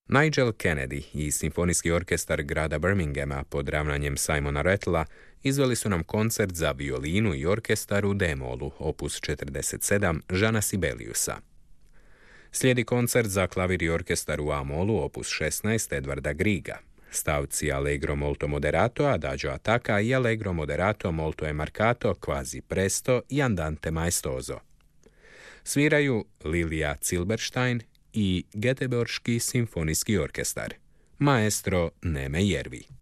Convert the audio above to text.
Nigel Kennedy i Simfonijski orkestar grada Birminghama pod ravnanjem Simona Rattla izveli su nam koncert za violinu i orkestar u D-molu, opus 47, Jeana Sibeliusa. Slijedi koncert za klavir i orkestar u A-molu, opus 16, Edvarda Griega. Stavci Allegro molto moderato, Adagio attacca i Allegro moderato molto e marcato, quasi presto i Andante maestoso. Sviraju Lilija Zilberstein i Göteborški simfonijski orkestar. Maestro Neme Järvi.